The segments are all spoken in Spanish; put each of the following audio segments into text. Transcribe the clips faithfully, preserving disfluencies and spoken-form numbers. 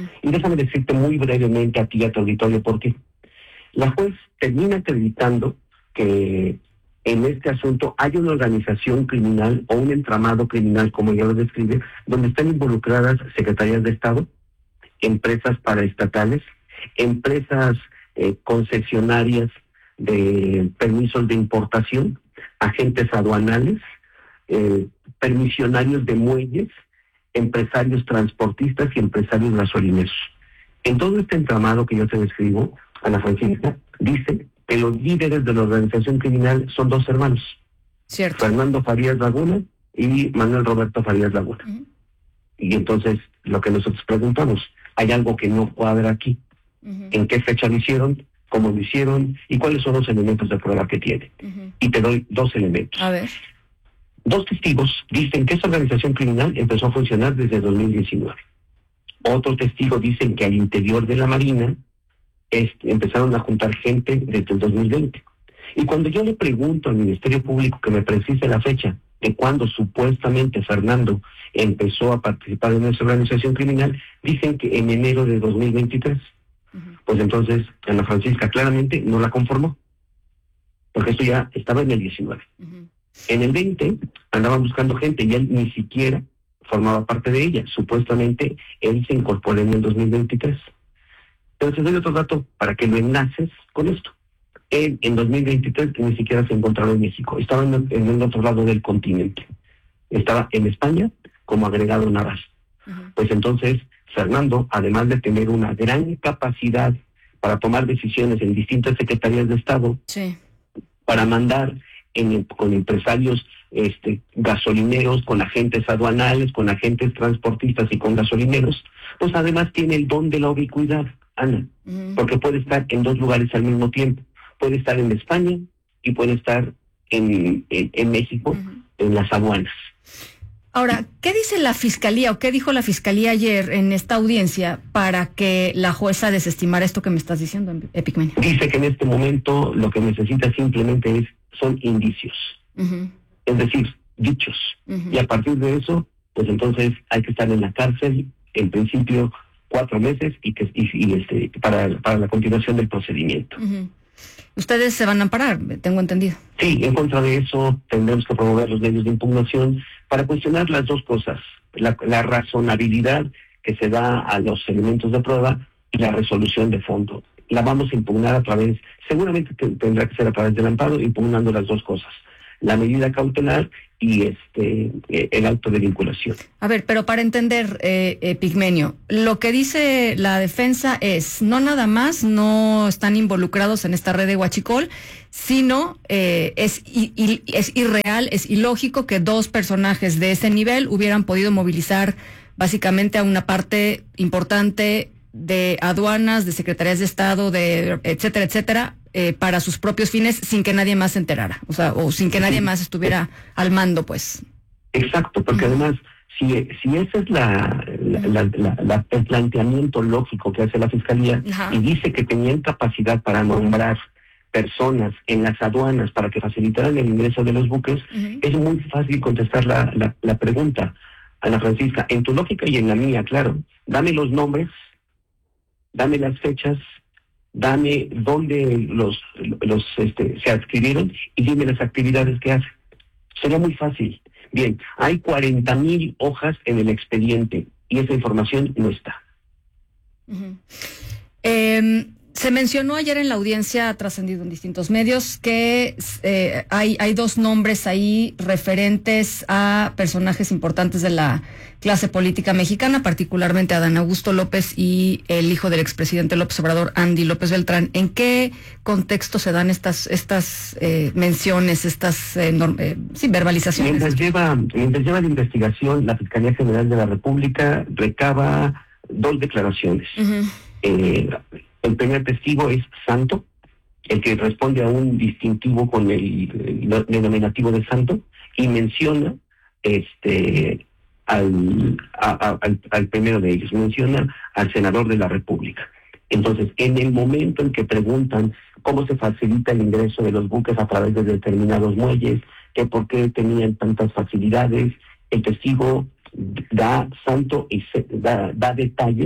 Y déjame decirte muy brevemente a ti y a tu auditorio por qué. La juez termina acreditando que en este asunto hay una organización criminal o un entramado criminal, como ella lo describe, donde están involucradas secretarías de Estado, empresas paraestatales, empresas eh, concesionarias de permisos de importación, agentes aduanales, eh, permisionarios de muelles, empresarios transportistas y empresarios gasolineros. En todo este entramado que yo te describo, Ana Francisca, dice que los líderes de la organización criminal son dos hermanos, Cierto. Fernando Farías Laguna y Manuel Roberto Farías Laguna. Uh-huh. Y entonces, lo que nosotros preguntamos, ¿hay algo que no cuadra aquí? Uh-huh. ¿En qué fecha lo hicieron? ¿Cómo lo hicieron? ¿Y cuáles son los elementos de prueba que tiene? Uh-huh. Y te doy dos elementos. A ver. Dos testigos dicen que esa organización criminal empezó a funcionar desde dos mil diecinueve. Otros testigos dicen que al interior de la Marina este, empezaron a juntar gente desde el dos mil veinte. Y cuando yo le pregunto al Ministerio Público que me precise la fecha de cuando supuestamente Fernando empezó a participar en esa organización criminal, dicen que en enero de dos mil veintitrés. Uh-huh. Pues entonces, Ana Francisca claramente no la conformó, porque esto ya estaba en el diecinueve. Uh-huh. En el veinte andaban buscando gente y él ni siquiera formaba parte de ella. Supuestamente él se incorporó en el dos mil veintitrés. Entonces doy otro dato para que lo enlaces con esto. Él en dos mil veintitrés ni siquiera se encontraba en México, estaba en, en el otro lado del continente. Estaba en España como agregado naval. Uh-huh. Pues entonces Fernando, además de tener una gran capacidad para tomar decisiones en distintas secretarías de Estado, sí, para mandar en, con empresarios este, gasolineros, con agentes aduanales, con agentes transportistas y con gasolineros, pues además tiene el don de la ubicuidad, Ana, uh-huh. porque puede estar en dos lugares al mismo tiempo. Puede estar en España y puede estar en, en, en México, uh-huh. en las aduanas. Ahora, ¿qué dice la Fiscalía o qué dijo la Fiscalía ayer en esta audiencia para que la jueza desestimara esto que me estás diciendo, Epigmenio? Dice que en este momento lo que necesita simplemente es son indicios, uh-huh. es decir, dichos. Uh-huh. Y a partir de eso, pues entonces hay que estar en la cárcel, en principio, cuatro meses y que y, y este para, para la continuación del procedimiento. Uh-huh. Ustedes se van a amparar, tengo entendido. Sí, en contra de eso tendremos que promover los medios de impugnación para cuestionar las dos cosas, la, la razonabilidad que se da a los elementos de prueba y la resolución de fondo. La vamos a impugnar a través, seguramente te, tendrá que ser a través del amparo, impugnando las dos cosas, la medida cautelar y este el auto de vinculación. A ver, pero para entender, eh, eh, Pigmenio, lo que dice la defensa es, no nada más no están involucrados en esta red de huachicol, sino eh, es, i, i, es irreal, es ilógico que dos personajes de ese nivel hubieran podido movilizar básicamente a una parte importante de aduanas, de secretarías de Estado, de etcétera, etcétera, eh, para sus propios fines sin que nadie más se enterara, o sea, o sin que nadie más estuviera al mando, pues. Exacto, porque uh-huh. además, si si ese es la, la, la, la, la el planteamiento lógico que hace la Fiscalía uh-huh. y dice que tenían capacidad para nombrar personas en las aduanas para que facilitaran el ingreso de los buques, uh-huh. es muy fácil contestar la, la, la pregunta, Ana Francisca, en tu lógica y en la mía, claro, dame los nombres, dame las fechas, dame dónde los los este, se adquirieron y dime las actividades que hacen. Sería muy fácil. Bien, hay cuarenta mil hojas en el expediente y esa información no está. Uh-huh. Eh, se mencionó ayer en la audiencia, ha trascendido en distintos medios, que eh, hay, hay dos nombres ahí referentes a personajes importantes de la clase política mexicana, particularmente a Adán Augusto López y el hijo del expresidente López Obrador, Andy López Beltrán. ¿En qué contexto se dan estas estas eh, menciones, estas eh, norm, eh, sí, verbalizaciones? Mientras lleva, mientras lleva la investigación, la Fiscalía General de la República recaba dos declaraciones. Uh-huh. Eh, el primer testigo es Santo, el que responde a un distintivo con el, el denominativo de Santo, y menciona este al, a, a, al, al primero de ellos, menciona al senador de la República. Entonces, en el momento en que preguntan cómo se facilita el ingreso de los buques a través de determinados muelles, que por qué tenían tantas facilidades, el testigo da Santo y se, da, da detalles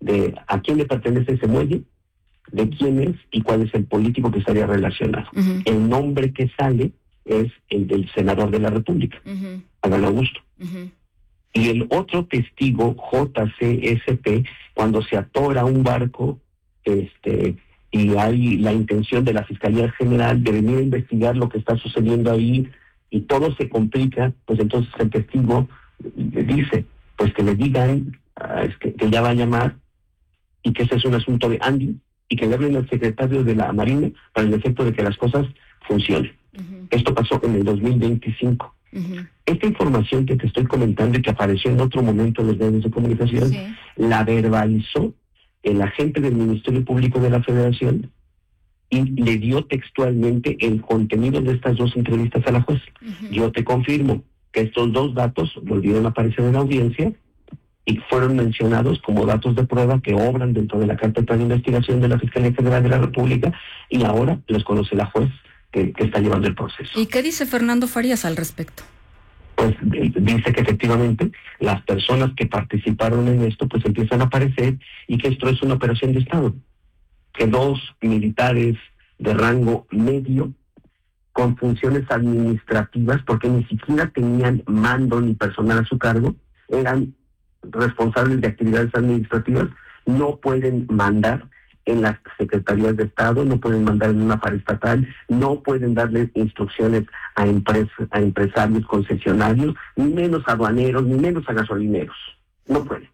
de a quién le pertenece ese muelle, de quién es y cuál es el político que estaría relacionado. Uh-huh. El nombre que sale es el del senador de la República, uh-huh. Adán Augusto. Uh-huh. Y el otro testigo, J C S P, cuando se atora un barco este y hay la intención de la Fiscalía General de venir a investigar lo que está sucediendo ahí y todo se complica, pues entonces el testigo dice, pues que le digan uh, que, que ya va a llamar y que ese es un asunto de Andy y que le hablen al secretario de la Marina para el efecto de que las cosas funcionen. Uh-huh. Esto pasó en el dos mil veinticinco. Uh-huh. Esta información que te estoy comentando y que apareció en otro momento en los medios de comunicación, sí. La verbalizó el agente del Ministerio Público de la Federación y le dio textualmente el contenido de estas dos entrevistas a la juez. Uh-huh. Yo te confirmo que estos dos datos volvieron a aparecer en la audiencia y fueron mencionados como datos de prueba que obran dentro de la carpeta de investigación de la Fiscalía General de la República y ahora los conoce la juez que, que está llevando el proceso. ¿Y qué dice Fernando Farías al respecto? Pues dice que efectivamente las personas que participaron en esto pues empiezan a aparecer y que esto es una operación de Estado, que dos militares de rango medio con funciones administrativas, porque ni siquiera tenían mando ni personal a su cargo, eran responsables de actividades administrativas, no pueden mandar en las secretarías de Estado, no pueden mandar en una paraestatal, no pueden darle instrucciones a, empres- a empresarios concesionarios, ni menos a aduaneros, ni menos a gasolineros. No pueden.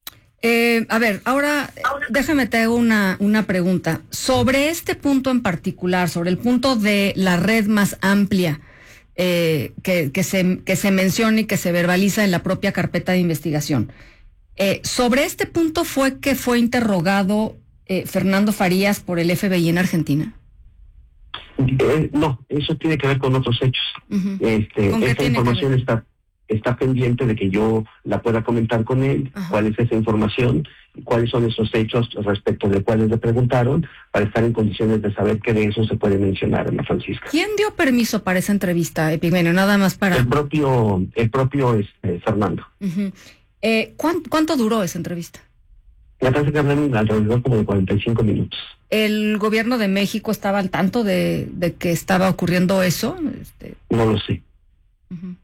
Eh, a ver, ahora déjame te hago una, una pregunta. Sobre este punto en particular, sobre el punto de la red más amplia eh, que, que, se, que se menciona y que se verbaliza en la propia carpeta de investigación. Eh, sobre este punto fue que fue interrogado eh, Fernando Farías por el F B I en Argentina. Eh, no, eso tiene que ver con otros hechos. Uh-huh. Este, esta información está está pendiente de que yo la pueda comentar con él, uh-huh. Cuál es esa información, cuáles son esos hechos respecto de cuáles le preguntaron, para estar en condiciones de saber que de eso se puede mencionar, Ana Francisca. ¿Quién dio permiso para esa entrevista, Epigmenio? Nada más para... El propio, el propio este, Fernando. Uh-huh. Eh, ¿cuánto, ¿Cuánto duró esa entrevista? Me parece que hablan alrededor como de cuarenta y cinco minutos. ¿El gobierno de México estaba al tanto de, de que estaba ocurriendo eso? Este... No lo sé. Uh-huh.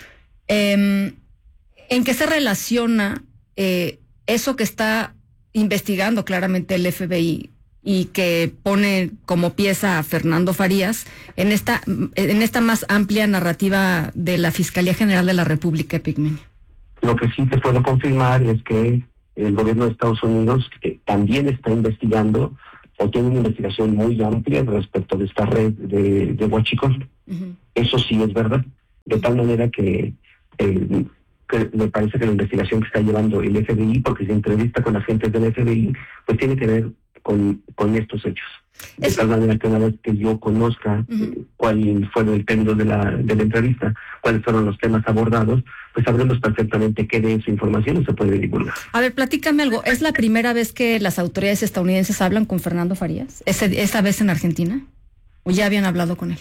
Eh, ¿En qué se relaciona eh, eso que está investigando claramente el F B I y que pone como pieza a Fernando Farías en esta, en esta más amplia narrativa de la Fiscalía General de la República, Epigmenio? Lo que sí te puedo confirmar es que el gobierno de Estados Unidos eh, también está investigando o tiene una investigación muy amplia respecto de esta red de, de huachicol. Uh-huh. Eso sí es verdad. De tal manera que Eh, que me parece que la investigación que está llevando el F B I, porque se entrevista con agentes del F B I, pues tiene que ver con, con estos hechos. De es... tal manera que una vez que yo conozca uh-huh. eh, cuál fue el término de la, de la entrevista, cuáles fueron los temas abordados, pues sabremos perfectamente qué de esa información se puede divulgar. A ver, platícame algo. ¿Es la primera vez que las autoridades estadounidenses hablan con Fernando Farías? ¿Ese, ¿Esa vez en Argentina? ¿O ya habían hablado con él?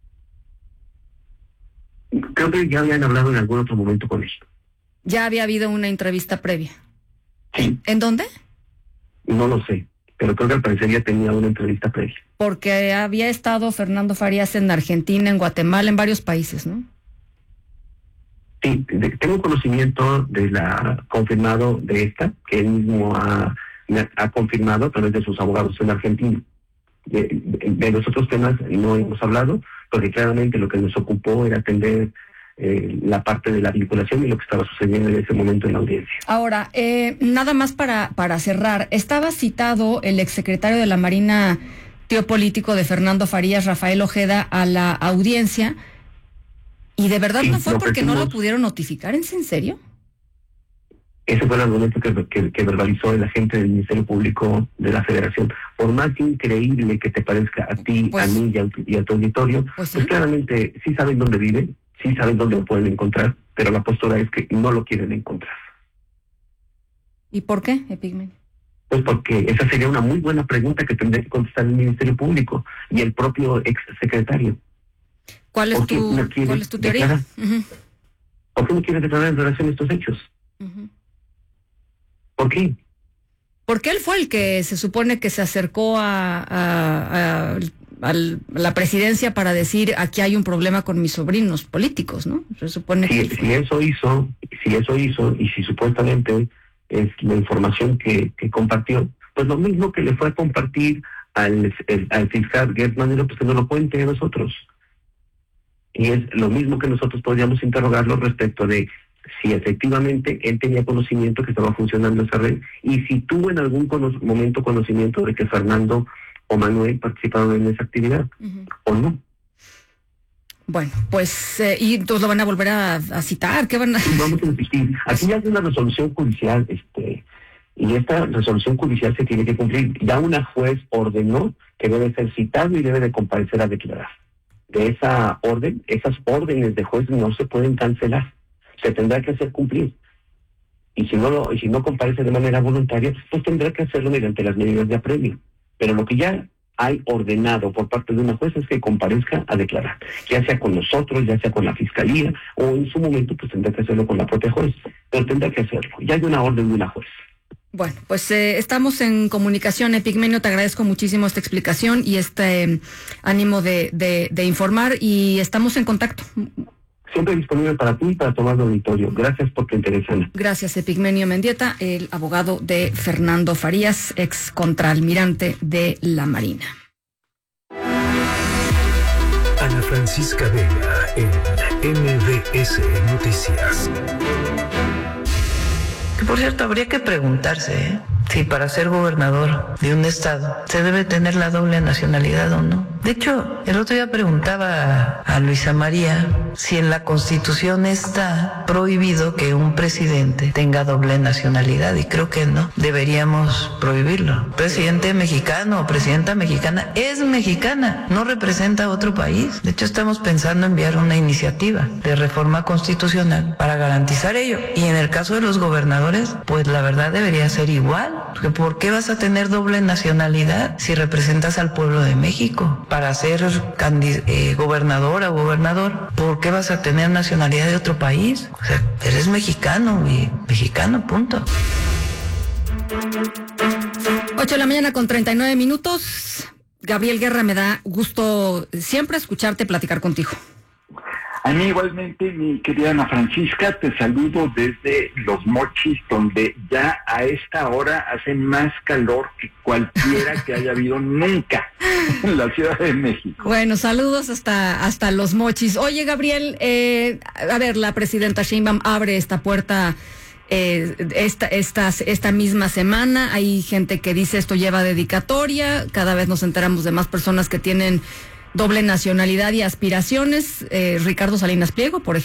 Creo que ya habían hablado en algún otro momento con él. ¿Ya había habido una entrevista previa? Sí. ¿En dónde? No lo sé, pero creo que al parecer ya tenía una entrevista previa. Porque había estado Fernando Farías en Argentina, en Guatemala, en varios países, ¿no? Sí, de, tengo conocimiento de la confirmado de esta, que él mismo ha, ha confirmado a través de sus abogados en Argentina. De, de, de los otros temas no hemos hablado, porque claramente lo que nos ocupó era atender eh, la parte de la vinculación y lo que estaba sucediendo en ese momento en la audiencia. Ahora, eh, nada más para, para cerrar, estaba citado el exsecretario de la Marina, tío político de Fernando Farías, Rafael Ojeda, a la audiencia, y de verdad sí, no fue porque no lo pudieron notificar. ¿Es en serio? Ese fue el argumento que, que, que verbalizó el agente del Ministerio Público de la Federación. Por más increíble que te parezca a ti, pues, a mí y a, y a tu auditorio, pues, ¿sí? pues claramente sí saben dónde vive, sí saben dónde lo pueden encontrar, pero la postura es que no lo quieren encontrar. ¿Y por qué, Epigmenio? Pues porque esa sería una muy buena pregunta que tendría que contestar el Ministerio Público y el propio exsecretario. ¿Cuál es tu, no ¿cuál es tu teoría? Uh-huh. ¿Por qué no quiere declarar en relación a estos hechos? Uh-huh. ¿Por qué? Porque él fue el que se supone que se acercó a, a, a, a la presidencia para decir aquí hay un problema con mis sobrinos políticos, ¿no? Se supone si, que si eso hizo, si eso hizo, y si supuestamente es la información que, que compartió, pues lo mismo que le fue a compartir al, el, al fiscal Gertz Manero, pues que nos lo cuente a nosotros. Y es lo mismo que nosotros podríamos interrogarlo respecto de si efectivamente él tenía conocimiento que estaba funcionando esa red y si tuvo en algún cono- momento conocimiento de que Fernando o Manuel participaron en esa actividad, uh-huh. o no. Bueno, pues, eh, ¿y entonces lo van a volver a, a citar? ¿Qué van a...? Vamos a insistir. Aquí ya hay una resolución judicial, este, y esta resolución judicial se tiene que cumplir. Ya una juez ordenó que debe ser citado y debe de comparecer a declarar. De esa orden, esas órdenes de juez no se pueden cancelar. Se tendrá que hacer cumplir. Y si no lo, y si no comparece de manera voluntaria, pues tendrá que hacerlo mediante las medidas de apremio. Pero lo que ya hay ordenado por parte de una jueza es que comparezca a declarar, ya sea con nosotros, ya sea con la fiscalía, o en su momento pues tendrá que hacerlo con la propia juez, pero tendrá que hacerlo. Ya hay una orden de una juez. Bueno, pues eh, estamos en comunicación, Epigmenio, te agradezco muchísimo esta explicación y este eh, ánimo de, de, de informar, y estamos en contacto. Siempre disponible para ti y para tomar el auditorio. Gracias por tu interés, Ana. Gracias, Epigmenio Mendieta, el abogado de Fernando Farías, ex contraalmirante de la Marina. Ana Francisca Vega en M B S Noticias. Que por cierto, habría que preguntarse, ¿eh? si para ser gobernador de un estado se debe tener la doble nacionalidad o no. De hecho, el otro día preguntaba a Luisa María si en la Constitución está prohibido que un presidente tenga doble nacionalidad, y creo que no, deberíamos prohibirlo. Presidente mexicano o presidenta mexicana es mexicana, no representa a otro país. De hecho, estamos pensando enviar una iniciativa de reforma constitucional para garantizar ello. Y en el caso de los gobernadores, pues la verdad debería ser igual. Porque ¿por qué vas a tener doble nacionalidad si representas al pueblo de México? Para ser candid- eh, gobernadora o gobernador, ¿por qué vas a tener nacionalidad de otro país? O sea, eres mexicano y mexicano, punto. ocho de la mañana con treinta y nueve minutos. Gabriel Guerra, me da gusto siempre escucharte platicar contigo. A mí igualmente, mi querida Ana Francisca, te saludo desde Los Mochis, donde ya a esta hora hace más calor que cualquiera que haya habido nunca en la Ciudad de México. Bueno, saludos hasta hasta Los Mochis. Oye, Gabriel, eh, a ver, la presidenta Sheinbaum abre esta puerta eh, esta, esta, esta misma semana. Hay gente que dice esto lleva dedicatoria, cada vez nos enteramos de más personas que tienen doble nacionalidad y aspiraciones. eh, Ricardo Salinas Pliego, por ejemplo.